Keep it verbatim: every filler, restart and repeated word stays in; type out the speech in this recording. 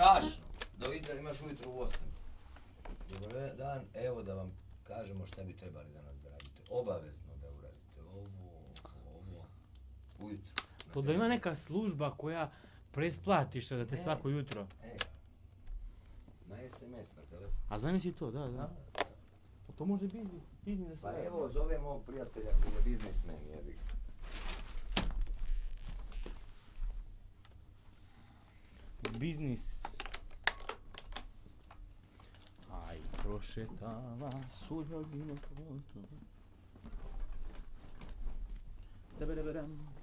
strašno. Do jutra imaš ujutro u osam. Dobar dan, evo da vam kažemo šta bi trebali danas da radite. Obavezno da uradite ovo, ovo, ujutro. To da ima neka služba koja pretplatiš da te svako jutro. E, na es em es, na telefon. A zamisli to, da, da. To može biznis, biznis. Pa evo, zovem ovog prijatelja koji je biznismen, jebi. Biznis. Aj, prošetala sudbina konto. Debedeberam.